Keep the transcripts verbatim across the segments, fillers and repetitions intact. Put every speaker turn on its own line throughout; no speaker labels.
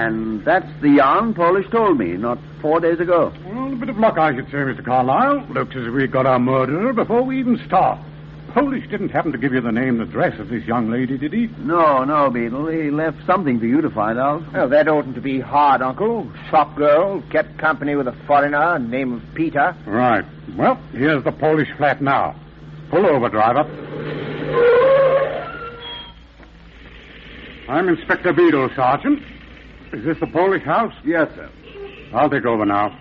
And that's the yarn Polish told me not four days ago.
Well, a bit of luck, I should say, Mister Carlyle. Looks as if we got our murderer before we even start. Polish didn't happen to give you the name and address of this young lady, did he?
No, no, Beetle. He left something for you to find out.
Oh, that oughtn't to be hard, Uncle. Shop girl, kept company with a foreigner, name of Peter.
Right. Well, here's the Polish flat now. Pull over, driver. I'm Inspector Beadle, Sergeant. Is this the Polish house?
Yes, sir.
I'll take over now.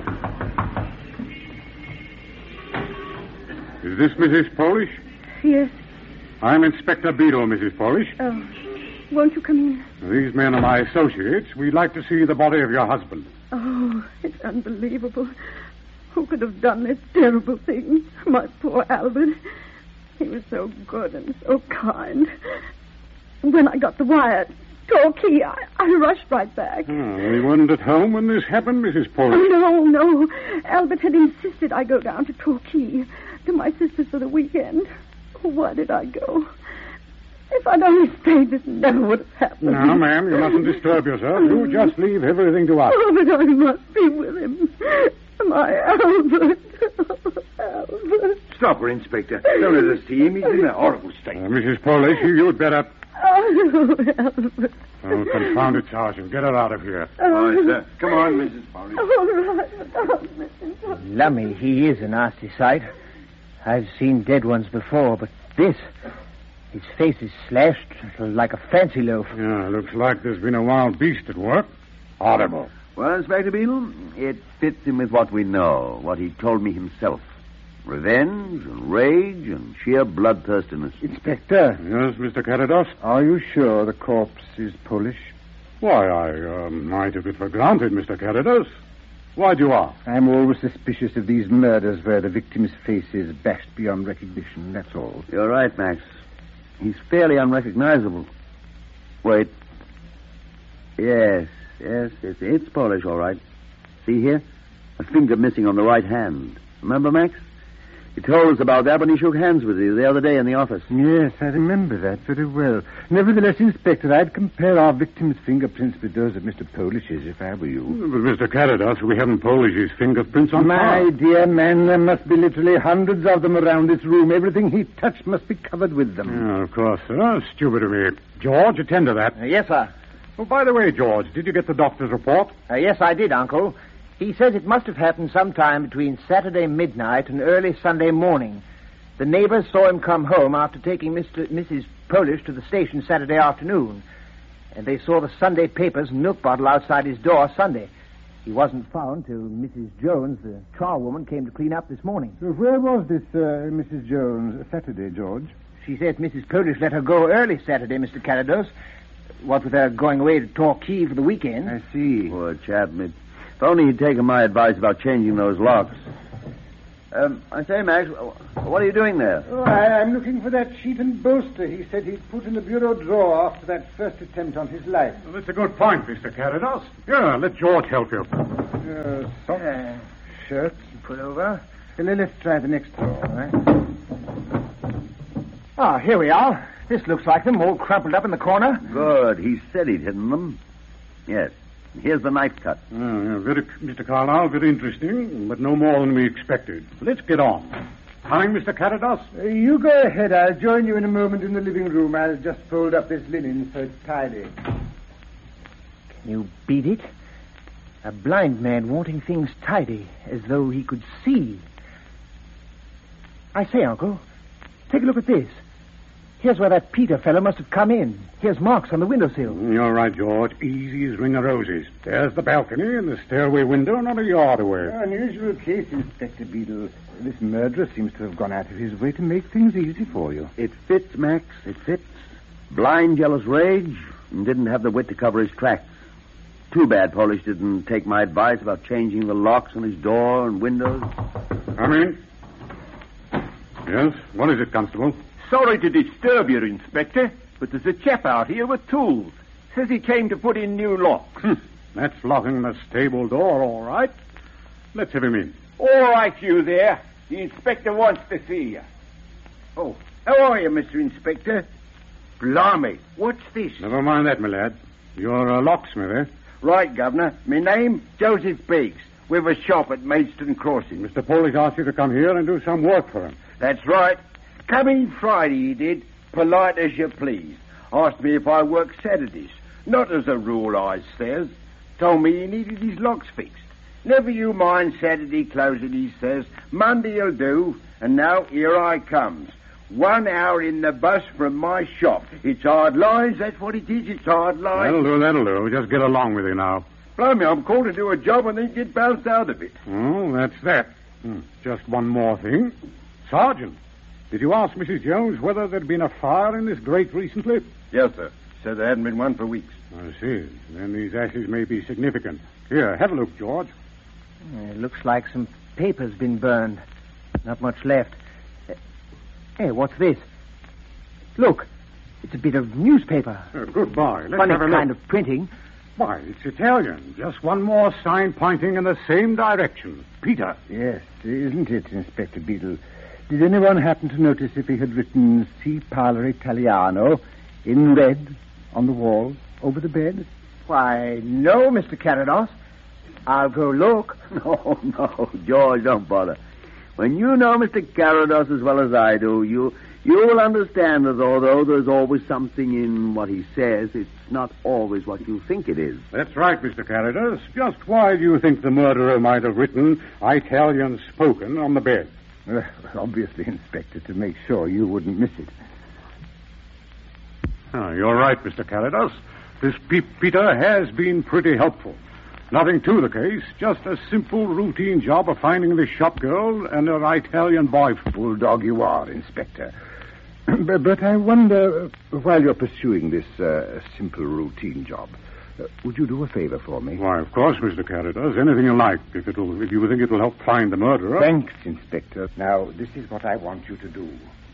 Is this Missus Polish?
Yes.
I'm Inspector Beadle, Missus Polish.
Oh, won't you come in?
These men are my associates. We'd like to see the body of your husband.
Oh, it's unbelievable. Who could have done this terrible thing? My poor Albert. He was so good and so kind. When I got the wire, Torquay, I, I rushed right back.
Oh, we weren't at home when this happened, Missus Polish.
Oh, no, no. Albert had insisted I go down to Torquay, to my sister's for the weekend. Oh, why did I go? If I'd only stayed, this never would have happened.
Now, ma'am, you mustn't disturb yourself. You just leave everything to us.
Oh, but I must be with him. My Albert. Albert.
Stop her, Inspector. Don't let us see him. He's in a horrible state.
Uh, Missus Polish, you'd better...
Oh, Albert.
Oh, confound it, Sergeant. Get her out of here.
All right, sir. Come on, Missus Polish.
All right, but don't listen to me.
Lummy, he is a nasty sight. I've seen dead ones before, but this... His face is slashed like a fancy loaf.
Yeah, looks like there's been a wild beast at work. Horrible.
Well, Inspector Beadle, it fits in with what we know, what he told me himself. Revenge and rage and sheer bloodthirstiness.
Inspector.
Yes, Mister Carados?
Are you sure the corpse is Polish?
Why, I, um, I took it for granted, Mister Carados. Why do you ask?
I'm always suspicious of these murders where the victim's face is bashed beyond recognition, that's all.
You're right, Max. He's fairly unrecognizable. Wait. Yes, yes, it's, it's Polish, all right. See here? A finger missing on the right hand. Remember, Max? He told us about that when he shook hands with you the other day in the office.
Yes, I remember that very well. Nevertheless, Inspector, I'd compare our victim's fingerprints with those of Mister Polish's if I were you.
But, Mister Carados, we haven't Polish's fingerprints on
My
file.
dear man, there must be literally hundreds of them around this room. Everything he touched must be covered with them.
Yeah, of course, sir. Stupid of me. George, attend to that.
Uh, yes, sir.
Oh, by the way, George, did you get the doctor's report?
Uh, yes, I did, Uncle. He says it must have happened sometime between Saturday midnight and early Sunday morning. The neighbors saw him come home after taking Mister Missus Polish to the station Saturday afternoon. And they saw the Sunday papers and milk bottle outside his door Sunday. He wasn't found till Missus Jones, the charwoman, came to clean up this morning.
So where was this uh, Missus Jones Saturday, George?
She says Missus Polish let her go early Saturday, Mister Carados. What with her going away to Torquay for the weekend.
I see.
Poor chap. If only he'd taken my advice about changing those locks. Um, I say, Max, what are you doing there?
Oh, I, I'm looking for that sheet and bolster he said he'd put in the bureau drawer after that first attempt on his life.
Well, that's a good point, Mister Carados. Yeah, let George help you.
Uh, socks,
Uh,
shirts.
Put over.
Well, let's try the next drawer, all right?
Ah, here we are. This looks like them, all crumpled up in the corner.
Good. He said he'd hidden them. Yes. Here's the knife cut.
Oh, yeah, very, Mister Carlyle, very interesting, but no more than we expected. Let's get on. Coming, Mister Carados?
Uh, you go ahead. I'll join you in a moment in the living room. I'll just fold up this linen so it's tidy.
Can you beat it? A blind man wanting things tidy, as though he could see. I say, Uncle, take a look at this. Here's where that Peter fellow must have come in. Here's marks on the windowsill.
You're right, George. Easy as ring of roses. There's the balcony and the stairway window not a yard away.
Unusual case, Inspector Beadle. This murderer seems to have gone out of his way to make things easy for you.
It fits, Max. It fits. Blind, jealous rage, and didn't have the wit to cover his tracks. Too bad Polish didn't take my advice about changing the locks on his door and windows.
Come in. Yes? What is it, Constable?
Sorry to disturb you, Inspector, but there's a chap out here with tools. Says he came to put in new locks.
That's locking the stable door, all right. Let's have him in.
All right, you there. The inspector wants to see you. Oh, how are you, Mister Inspector? Blimey, what's this?
Never mind that, my lad. You're a locksmith, eh?
Right, Governor. My name, Joseph Biggs. We've a shop at Maidstone Crossing.
Mister Polish asked you to come here and do some work for him.
That's right. Coming Friday, he did, polite as you please. Asked me if I work Saturdays. Not as a rule, I says. Told me he needed his locks fixed. Never you mind Saturday closing, he says. Monday'll do. And now here I comes. One hour in the bus from my shop. It's hard lines, that's what it is. It's hard lines.
That'll do, that'll do. Just get along with you now.
Blimey, I'm called to do a job and then get bounced out of it.
Oh, that's that. Hmm. Just one more thing. Sergeant, did you ask Missus Jones whether there'd been a fire in this grate recently?
Yes, sir. Said there hadn't been one for weeks.
I see. Then these ashes may be significant. Here, have a look, George.
It looks like some paper's been burned. Not much left. Uh, Hey, what's this? Look, it's a bit of newspaper.
Uh, goodbye. Let's
Funny
have a look.
kind of printing.
Why, it's Italian. Just one more sign pointing in the same direction. Peter.
Yes, isn't it, Inspector Beadle? Did anyone happen to notice if he had written Si Parla Italiano in red on the wall over the bed?
Why, no, Mister Carados. I'll go look.
No, no, George, don't bother. When you know Mister Carados as well as I do, you you'll understand that although there's always something in what he says, it's not always what you think it is.
That's right, Mister Carados. Just why do you think the murderer might have written Italian spoken on the bed?
Uh, obviously, Inspector, to make sure you wouldn't miss it.
Oh, you're right, Mister Carados. This Pe- Peter has been pretty helpful. Nothing to the case, just a simple routine job of finding the shop girl and her Italian boyfriend.
Bulldog you are, Inspector. but, but I wonder, uh, while you're pursuing this uh, simple routine job, uh, would you do a favor for me?
Why, of course, Mister Carados. Anything you like, if it'll, if you think it'll help find the murderer.
Thanks, Inspector. Now, this is what I want you to do.